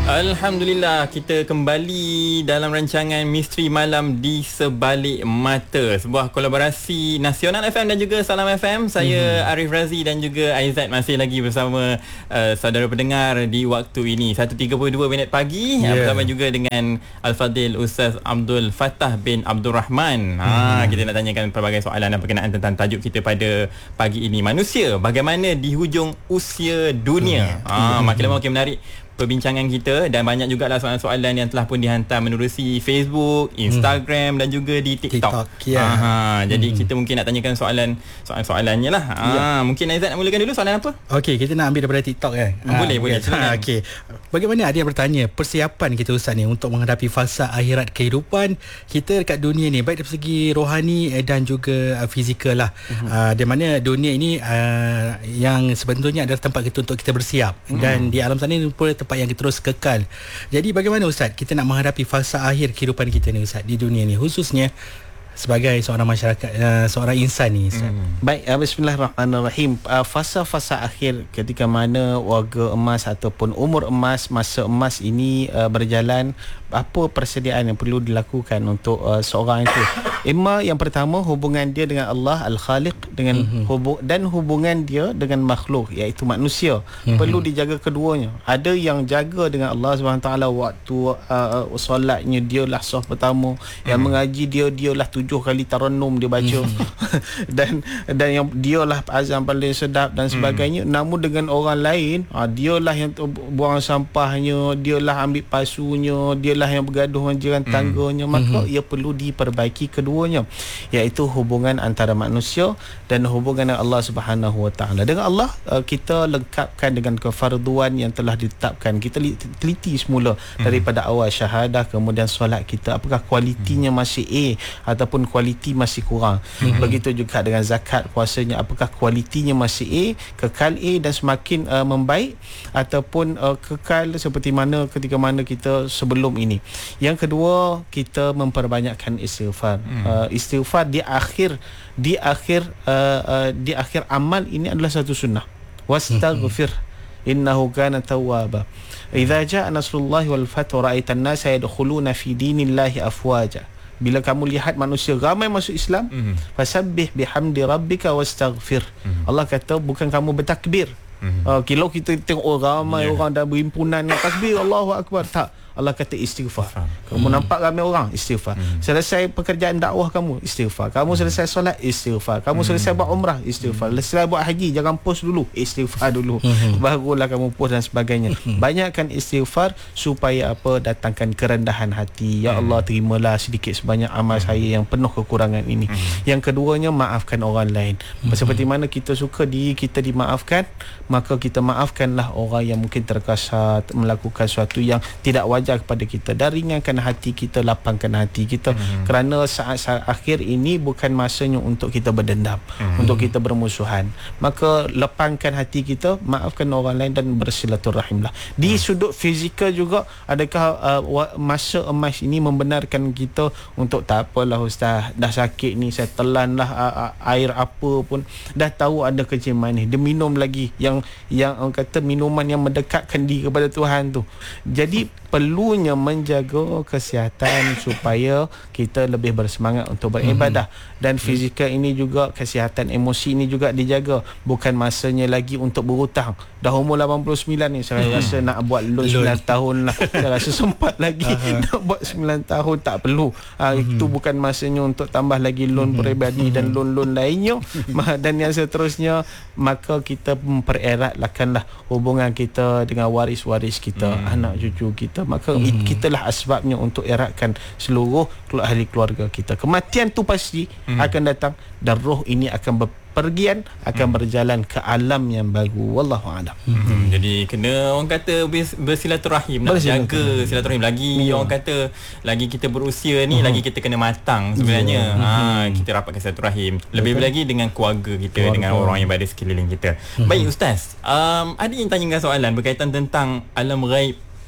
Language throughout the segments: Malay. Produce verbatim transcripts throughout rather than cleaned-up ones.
Alhamdulillah, kita kembali dalam rancangan Misteri Malam di Sebalik Mata, sebuah kolaborasi Nasional F M dan juga Salam F M. Saya hmm. Arif Razi dan juga Aizat masih lagi bersama uh, saudara pendengar di waktu ini satu tiga puluh dua minit pagi, yeah. bersama juga dengan Al-Fadil Ustaz Abdul Fattah bin Abdul Rahman. hmm. ha, Kita nak tanyakan pelbagai soalan dan berkenaan tentang tajuk kita pada pagi ini, manusia bagaimana di hujung usia dunia. ha, Makin lama makin menarik perbincangan kita, dan banyak jugalah soalan-soalan yang telah pun dihantar menerusi Facebook, Instagram hmm. dan juga di TikTok. TikTok ya. Aha, jadi hmm. kita mungkin nak tanyakan soalan soalan-soalannya lah. Ha, ya. Mungkin Aizat nak mulakan dulu, soalan apa? Okey, kita nak ambil daripada TikTok kan. Ha, boleh, boleh. Ha, okey. Bagaimana ada yang bertanya persiapan kita Ustaz ni untuk menghadapi fasa akhirat kehidupan kita dekat dunia ni, baik dari segi rohani dan juga uh, fizikal lah. Uh-huh. Uh, di mana dunia ini uh, yang sebetulnya adalah tempat kita untuk kita bersiap, uh-huh. dan di alam sana ni pun tempat yang terus kekal. Jadi bagaimana Ustaz kita nak menghadapi fasa akhir kehidupan kita ni Ustaz di dunia ni, khususnya sebagai seorang masyarakat, uh, seorang insan ni Ustaz? Hmm. Baik, uh, bismillahirrahmanirrahim. Uh, fasa-fasa akhir ketika mana warga emas ataupun umur emas, masa emas ini uh, berjalan, apa persediaan yang perlu dilakukan untuk uh, seorang itu? Ima yang pertama, hubungan dia dengan Allah Al-Khaliq, dengan mm-hmm. hubung, dan hubungan dia dengan makhluk iaitu manusia. Mm-hmm. Perlu dijaga keduanya. Ada yang jaga dengan Allah Subhanahu Wa Taala waktu uh, solatnya, dialah saf pertama. Mm-hmm. Yang mengaji dia dialah tujuh kali tarannum dia baca. Mm-hmm. dan dan yang dialah azan paling sedap dan sebagainya. Mm-hmm. Namun dengan orang lain, uh, dialah yang buang sampahnya, dialah ambil pasunya, dialah yang bergaduh dengan jiran tangganya. Maka mm-hmm. ia perlu diperbaiki keduanya, iaitu hubungan antara manusia dan hubungan dengan Allah Subhanahu Wa Taala. Dengan Allah kita lengkapkan dengan kefarduan yang telah ditetapkan. Kita teliti semula mm-hmm. daripada awal syahadah, kemudian solat kita, apakah kualitinya masih A ataupun kualiti masih kurang. Mm-hmm. Begitu juga dengan zakat, puasanya, apakah kualitinya masih A, kekal A dan semakin uh, membaik, ataupun uh, kekal seperti mana ketika mana kita sebelum ini. Yang kedua, kita memperbanyakkan istighfar. Hmm. Uh, istighfar di akhir di akhir uh, uh, di akhir amal ini adalah satu sunnah. Wastaghfir innahu kana tawwaba. Idza jaa nasrullahi wal fath wa ra'aitan nasa yadkhuluna fi dinillahi afwaja. Bila kamu lihat manusia ramai masuk Islam, mm-hmm. fasabbih bihamdi rabbika wastaghfir. Mm-hmm. Allah kata bukan kamu bertakbir. Mm-hmm. Uh, kalau kita tengok oh, ramai yeah. orang dah berhimpunan takbir Allahu akbar, tak. Allah kata istighfar. Kamu hmm. nampak ramai orang, istighfar. Hmm. Selesai pekerjaan dakwah kamu, istighfar. Kamu selesai solat, istighfar. Kamu hmm. selesai buat umrah, istighfar. Hmm. Selesai buat haji, jangan post dulu, istighfar dulu. Hmm. Barulah kamu post dan sebagainya. Hmm. Banyakkan istighfar supaya apa? Datangkan kerendahan hati. Ya Allah, terimalah sedikit sebanyak amal hmm. saya yang penuh kekurangan ini. Hmm. Yang keduanya, maafkan orang lain. Hmm. Seperti mana kita suka diri kita dimaafkan, maka kita maafkanlah orang yang mungkin terkasar melakukan sesuatu yang tidak wajar kepada kita, dan ringankan hati kita, lapangkan hati kita. Hmm. Kerana saat-saat akhir ini bukan masanya untuk kita berdendam, hmm. untuk kita bermusuhan. Maka lapangkan hati kita, maafkan orang lain dan bersilaturahimlah. Di hmm. sudut fizikal juga, adakah uh, masa emas ini membenarkan kita untuk tak apalah ustaz, dah sakit ni saya telanlah uh, uh, air apa pun, dah tahu ada kencing manis, dia minum lagi yang yang orang kata minuman yang mendekatkan diri kepada Tuhan tu. Jadi perlunya menjaga kesihatan supaya kita lebih bersemangat untuk beribadah. Mm-hmm. Dan fizikal ini juga, kesihatan emosi ini juga dijaga. Bukan masanya lagi untuk berhutang. Dah umur lapan puluh sembilan ni, saya mm-hmm. rasa nak buat loan sembilan tahun lah. Saya rasa sempat lagi nak buat sembilan tahun, tak perlu. Ha, mm-hmm. Itu bukan masanya untuk tambah lagi loan mm-hmm. peribadi mm-hmm. dan loan-loan lainnya. Dan yang seterusnya, maka kita mempereratkanlah hubungan kita dengan waris-waris kita, mm-hmm. anak cucu kita. Maka hmm. kitalah asbabnya untuk eratkan seluruh ahli keluarga kita. Kematian tu pasti hmm. akan datang, dan roh ini akan berpergian, akan hmm. berjalan ke alam yang baru. Wallahu a'lam. Hmm. Jadi kena orang kata bersilaturahim, nak jaga silaturahim. Lagi ya. Orang kata lagi kita berusia ni, hmm. lagi kita kena matang sebenarnya. Ya. Ha, kita rapatkan silaturahim. Lebih Betul. lagi dengan keluarga kita, keluarga. dengan orang yang berada sekeliling kita. Hmm. Baik Ustaz, um, ada yang tanyakan soalan berkaitan tentang alam ghaib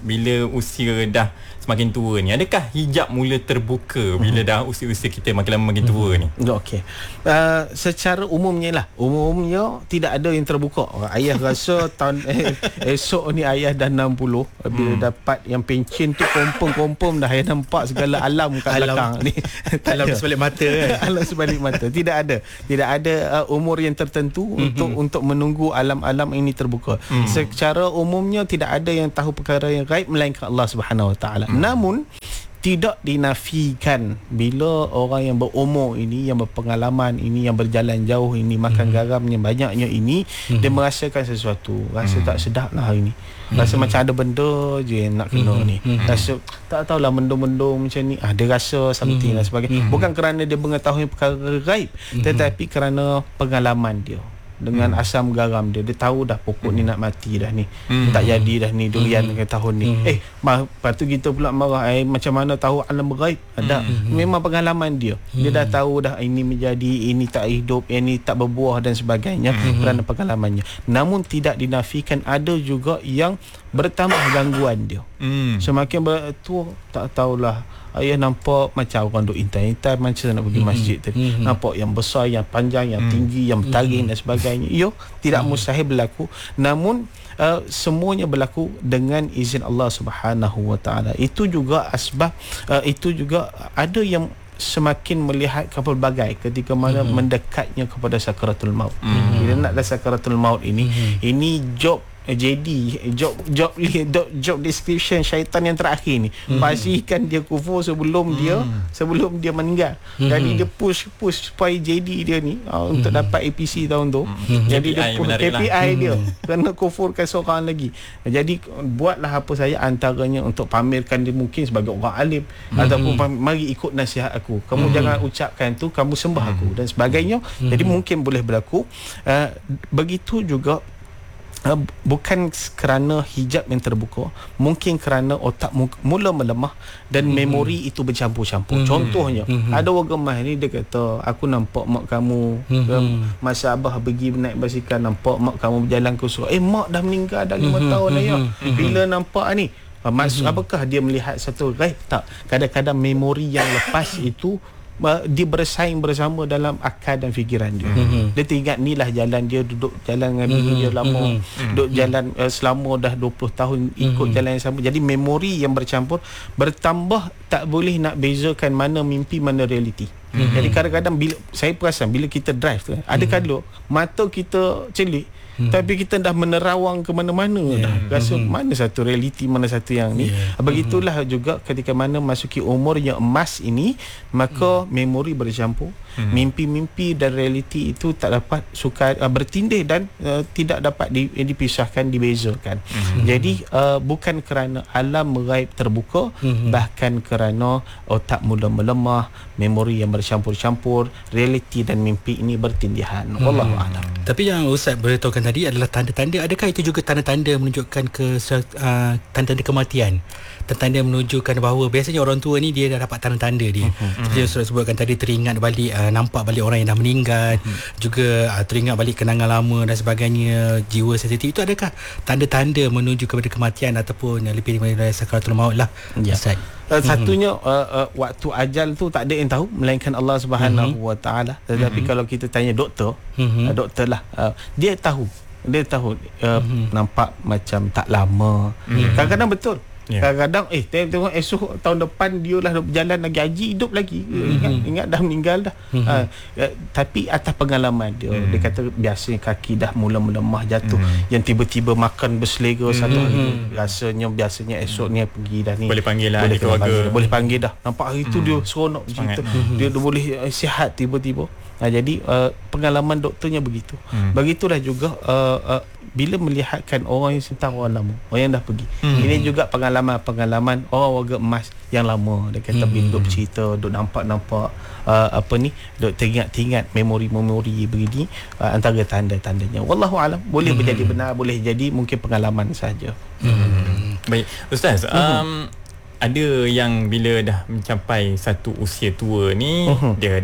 bila usia dah semakin tua ni, adakah hijab mula terbuka bila dah usia-usia kita makin lama makin tua ni? Okey. Uh, secara umumnya lah, umumnya tidak ada yang terbuka. Ayah rasa tahun eh, esok ni ayah dah enam puluh, bila hmm. dapat yang pencen tu confirm-confirm dah ayah nampak segala alam kat alam, belakang ni. Alam sebalik mata kan. Alam sebalik mata. Tidak ada. Tidak ada uh, umur yang tertentu mm-hmm. untuk untuk menunggu alam-alam ini terbuka. Mm. Secara umumnya tidak ada yang tahu perkara yang gaib melainkan Allah Subhanahu Wa Taala. Mm. Namun tidak dinafikan bila orang yang berumur ini, yang berpengalaman ini, yang berjalan jauh ini, makan mm-hmm. garamnya banyaknya ini, mm-hmm. dia merasakan sesuatu, rasa mm-hmm. tak sedap lah hari ni. Rasa mm-hmm. macam ada benda je yang nak kena mm-hmm. ni. Rasa tak tahulah mendung-mendung macam ni. Ah, dia rasa something mm-hmm. dan sebagainya. Mm-hmm. Bukan kerana dia mengetahui perkara gaib, mm-hmm. tetapi kerana pengalaman dia dengan hmm. asam garam dia. Dia tahu dah pokok hmm. ni nak mati dah ni. Hmm. Tak jadi dah ni durian hmm. tahun ni. Hmm. Eh, lepas tu kita pula marah. Eh, macam mana tahu alam gaib? Ada. Hmm. Memang pengalaman dia. Dia hmm. dah tahu dah ini menjadi, ini tak hidup, ini tak berbuah dan sebagainya hmm. kerana pengalamannya. Namun tidak dinafikan ada juga yang bertambah gangguan dia. Hmm. Semakin bertua, tak tahulah. Ayah nampak macam orang duk intai-intai macam nak pergi masjid tadi. Mm-hmm. Nampak yang besar, yang panjang, yang tinggi, yang bertaring dan sebagainya. Yo, tidak mm-hmm. mustahil berlaku. Namun uh, semuanya berlaku dengan izin Allah Subhanahu Wa Taala. Itu juga asbab, uh, itu juga ada yang semakin melihat pelbagai ketika mana mm-hmm. mendekatnya kepada sakaratul maut. Mm-hmm. Bila nak dah sakaratul maut ini, mm-hmm. ini job J D, job job job description syaitan yang terakhir ni. Mm-hmm. Pastikan dia kufur sebelum mm-hmm. dia sebelum dia meninggal. Mm-hmm. Jadi dia push push supaya J D dia ni uh, untuk mm-hmm. dapat A P C tahun tu. Mm-hmm. Jadi dia push K P I lah. dia mm-hmm. kena kufurkan seorang lagi. Jadi buatlah apa saya antaranya untuk pamerkan dia mungkin sebagai orang alim mm-hmm. ataupun mari ikut nasihat aku. Kamu mm-hmm. jangan ucapkan tu, kamu sembah mm-hmm. aku dan sebagainya. Mm-hmm. Jadi mungkin boleh berlaku. Uh, begitu juga Uh, bukan kerana hijab yang terbuka, mungkin kerana otak mula melemah dan mm-hmm. memori itu bercampur-campur. Mm-hmm. Contohnya, mm-hmm. ada orang gemah ni dia kata, aku nampak mak kamu mm-hmm. masa abah pergi naik basikal, nampak mak kamu berjalan ke surau. Eh, mak dah meninggal dah lima mm-hmm. tahun dah ya. Mm-hmm. Bila nampak ni? Maksud mm-hmm. apakah dia melihat satu gaib? Tak. Kadang-kadang memori yang lepas itu dia bersaing bersama dalam akal dan fikiran dia. Mm-hmm. Dia teringat inilah jalan dia, duduk jalan dengan bini mm-hmm. dia lama, mm-hmm. duduk jalan uh, selama dah dua puluh tahun ikut mm-hmm. jalan yang sama. Jadi memori yang bercampur bertambah, tak boleh nak bezakan mana mimpi mana realiti. Mm-hmm. Jadi kadang-kadang bila saya perasan bila kita drive tu, ada kala mata kita celik, Hmm. tapi kita dah menerawang ke mana-mana yeah. dah rasa hmm. mana satu realiti, mana satu yang ni. Yeah. Begitulah hmm. juga ketika mana masuki umur yang emas ini, maka hmm. memori bercampur. Hmm. Mimpi-mimpi dan realiti itu tak dapat suka uh, bertindih dan uh, tidak dapat di, dipisahkan, dibezakan. Hmm. Jadi uh, bukan kerana alam gaib terbuka, hmm. bahkan kerana otak mula melemah, memori yang bercampur-campur, realiti dan mimpi ini bertindihan. Hmm. Wallahu a'lam. Tapi yang Ustaz beritahukan tadi adalah tanda-tanda. Adakah itu juga tanda-tanda menunjukkan ke uh, tanda-tanda kematian? Tanda-tanda menunjukkan bahawa biasanya orang tua ni dia dah dapat tanda-tanda dia. Uh-huh. Seperti yang Ustaz sebutkan tadi, teringat balik, uh, nampak balik orang yang dah meninggal, uh-huh. juga uh, teringat balik kenangan lama dan sebagainya, jiwa sensitif. Itu adakah tanda-tanda menuju kepada kematian ataupun uh, lebih daripada sakaratul maut lah? Ya. Ustaz. Uh, satunya uh, uh, waktu ajal tu tak ada yang tahu melainkan Allah Subhanahu Wa Taala. Tetapi uh-huh. kalau kita tanya doktor, uh-huh. uh, doktor lah, uh, dia tahu. Dia tahu uh, uh-huh. nampak macam tak lama. Uh-huh. Kadang-kadang betul. Yeah. Kadang-kadang eh tengok esok tahun depan dia lah berjalan lagi, haji hidup lagi. Mm-hmm. Ingat ingat dah meninggal dah. Mm-hmm. Uh, uh, tapi atas pengalaman dia, mm-hmm. dia kata biasanya kaki dah mula melemah jatuh, mm-hmm. yang tiba-tiba makan berselera mm-hmm. satu hari, rasanya biasanya esok ni pergi dah ni. Boleh panggil lah boleh keluarga. Panggil, boleh panggil dah. Nampak hari tu mm-hmm. dia seronok cerita. Mm-hmm. Dia, dia boleh uh, sihat tiba-tiba. Nah, jadi uh, pengalaman doktornya begitu. Mm. Begitulah juga uh, uh, bila melihatkan orang yang sentang orang lama, orang yang dah pergi. Hmm. Ini juga pengalaman-pengalaman orang warga emas yang lama. Dia kata hmm. duduk bercerita, duduk nampak-nampak uh, apa ni, duduk teringat-teringat memori-memori begini, uh, antara tanda-tandanya. Wallahu alam, boleh hmm. berjadi benar, boleh jadi mungkin pengalaman saja. Hmm. Baik, Ustaz, um, hmm. ada yang bila dah mencapai satu usia tua ni, uh-huh. dia dah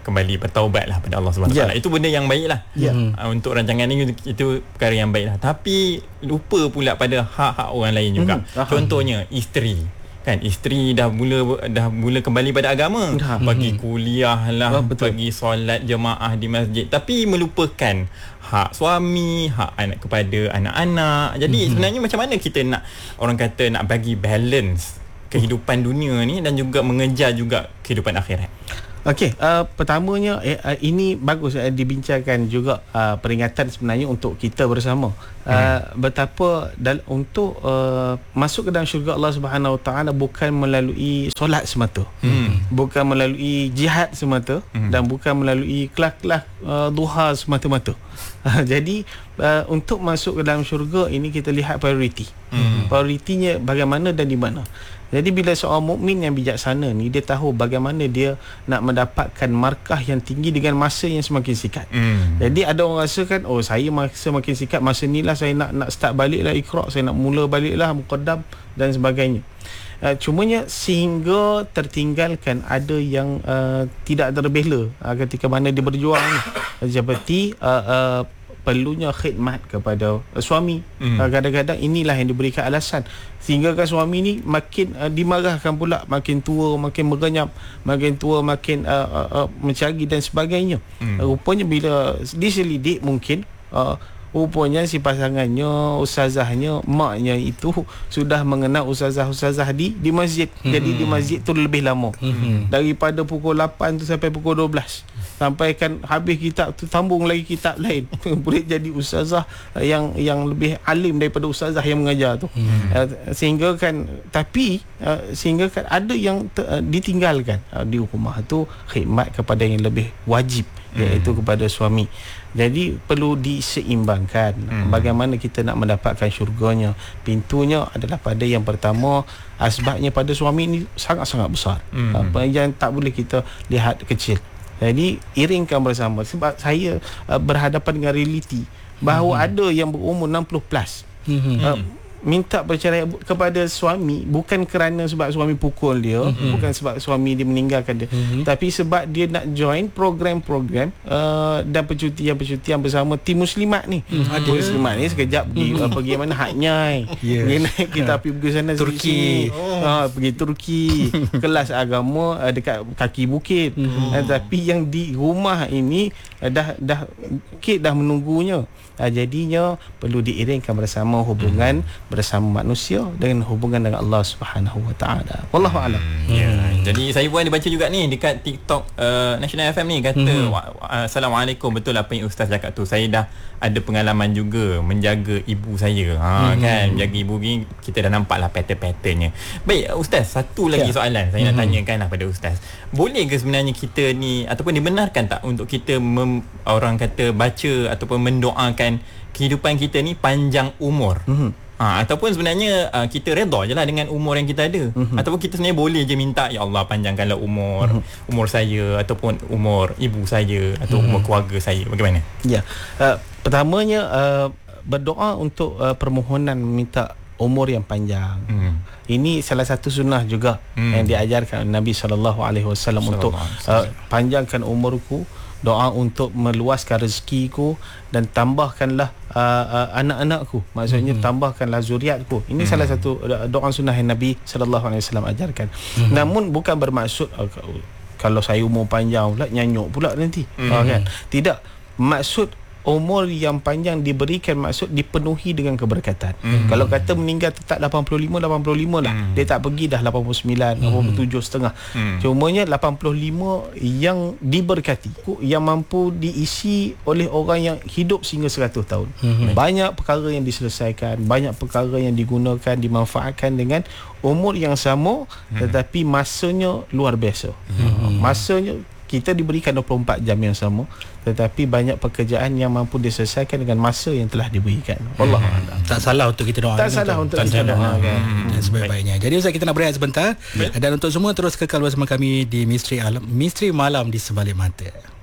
kembali bertaubatlah pada Allah Subhanahu Wa Taala. Itu benda yang baiklah. Yeah. Uh, untuk rancangan ni itu perkara yang baiklah. Tapi lupa pula pada hak-hak orang lain juga. Hmm. Contohnya isteri. Kan isteri dah mula dah mula kembali pada agama, dah. Bagi kuliah lah, oh, bagi solat jemaah di masjid, tapi melupakan hak suami, hak anak kepada anak-anak. Jadi mm-hmm. sebenarnya macam mana kita nak, orang kata, nak bagi balance kehidupan dunia ni dan juga mengejar juga kehidupan akhirat? Okey, uh, pertamanya eh, uh, ini bagus uh, dibincangkan juga uh, peringatan sebenarnya untuk kita bersama. Uh, hmm. Betapa dal- untuk uh, masuk ke dalam syurga Allah Subhanahu Wa Taala bukan melalui solat semata. Hmm. Bukan melalui jihad semata, hmm. dan bukan melalui kelas-kelas uh, duha semata-mata. Uh, jadi uh, untuk masuk ke dalam syurga ini kita lihat prioriti. Hmm. Prioritinya bagaimana dan di mana. Jadi bila seorang mukmin yang bijaksana ni, dia tahu bagaimana dia nak mendapatkan markah yang tinggi dengan masa yang semakin singkat. Mm. Jadi ada orang rasa kan, oh saya masa makin singkat, masa ni lah saya nak nak start balik lah Iqra', saya nak mula balik lah Muqaddam dan sebagainya. Uh, cumanya sehingga tertinggalkan ada yang uh, tidak terbela uh, ketika mana dia berjuang ni. Seperti uh, uh, perlunya khidmat kepada uh, suami. Mm. Uh, kadang-kadang inilah yang diberikan alasan sehingga kan suami ni makin uh, dimarahkan pula, makin tua makin merenyap, makin tua makin uh, uh, uh, mencari dan sebagainya. Mm. Uh, rupanya bila diselidik mungkin uh, rupanya si pasangannya, ustazahnya, maknya itu sudah mengenal ustazah-ustazah di di masjid. Hmm. Jadi di masjid tu lebih lama. Hmm. Daripada pukul lapan tu sampai pukul dua belas. Sampai kan habis kitab tu sambung lagi kitab lain. Boleh jadi ustazah yang yang lebih alim daripada ustazah yang mengajar tu. Hmm. Uh, sehingga kan tapi uh, sehingga kan ada yang ter, uh, ditinggalkan uh, di rumah tu khidmat kepada yang lebih wajib, iaitu hmm. kepada suami. Jadi perlu diseimbangkan. hmm. Bagaimana kita nak mendapatkan syurganya. Pintunya adalah pada yang pertama, asbabnya pada suami ni sangat-sangat besar. hmm. Apa yang tak boleh kita lihat kecil. Jadi iringkan bersama. Sebab saya uh, berhadapan dengan realiti bahawa hmm. ada yang berumur enam puluh plus hmm. uh, minta bercerai kepada suami bukan kerana sebab suami pukul dia, mm-hmm. bukan sebab suami dia meninggalkan dia, mm-hmm. tapi sebab dia nak join program-program uh, dan percutian-percutian bersama tim muslimat ni. Mm-hmm. Ada muslimat ni sekejap pergi mm-hmm. uh, pergi mana Haknyai, yeah. pergi naik kita pergi pergi sana Turki, oh. uh, pergi Turki kelas agama uh, dekat kaki bukit. Mm-hmm. uh, tapi yang di rumah ini uh, dah dah kit dah menunggunya. Uh, jadinya perlu diiringkan bersama hubungan hmm. bersama manusia dengan hubungan dengan Allah Subhanahu Wa Taala. Wallahu a'lam. Hmm, ya. Hmm. Jadi saya pun ada baca juga ni dekat TikTok uh, National F M ni kata hmm. Assalamualaikum, betul apa yang ustaz cakap tu. Saya dah ada pengalaman juga menjaga ibu saya. Ha hmm. kan, menjaga ibu ni kita dah nampaklah pattern-patternnya. Baik ustaz, satu lagi ya. soalan saya hmm. nak tanyakanlah pada ustaz. Boleh ke sebenarnya kita ni ataupun dibenarkan tak untuk kita mem, orang kata baca ataupun mendoakan kehidupan kita ni panjang umur? Mm-hmm. Ha, ataupun sebenarnya uh, kita redha je lah dengan umur yang kita ada. Mm-hmm. Ataupun kita sebenarnya boleh je minta, ya Allah panjangkanlah umur mm-hmm. umur saya ataupun umur ibu saya atau mm-hmm. umur keluarga saya. Bagaimana? Ya. Uh, pertamanya uh, berdoa untuk uh, permohonan minta umur yang panjang. Mm. Ini salah satu sunnah juga mm. yang diajarkan Nabi sallallahu alaihi wasallam untuk uh, panjangkan umurku, doa untuk meluaskan rezekiku dan tambahkanlah uh, uh, anak-anakku, maksudnya mm-hmm. tambahkanlah zuriatku. Ini mm-hmm. salah satu doa sunnah yang Nabi sallallahu alaihi wasallam ajarkan. Mm-hmm. Namun bukan bermaksud uh, kalau saya umur panjang pula nyanyuk pula nanti. Mm-hmm. uh, kan? Tidak. Maksud umur yang panjang diberikan maksud dipenuhi dengan keberkatan. Mm-hmm. Kalau kata meninggal tetap lapan puluh lima lapan puluh lima lah. Mm-hmm. Dia tak pergi dah lapan puluh sembilan, mm-hmm. lapan puluh tujuh setengah. Mm-hmm. Cumanya lapan puluh lima yang diberkati, yang mampu diisi oleh orang yang hidup sehingga seratus tahun. Mm-hmm. Banyak perkara yang diselesaikan, banyak perkara yang digunakan, dimanfaatkan dengan umur yang sama, mm-hmm. tetapi masanya luar biasa. Mm-hmm. Masanya kita diberikan dua puluh empat jam yang sama, tetapi banyak pekerjaan yang mampu diselesaikan dengan masa yang telah diberikan. Wallahu a'lam. Tak salah untuk kita doakan. Tak salah untuk kita doakan. Hmm. Sebaik-baiknya. Jadi Ustaz, kita nak berehat sebentar. Baik. Dan untuk semua terus kekal bersama kami di Misteri Alam, Misteri Malam di Sebalik Mata.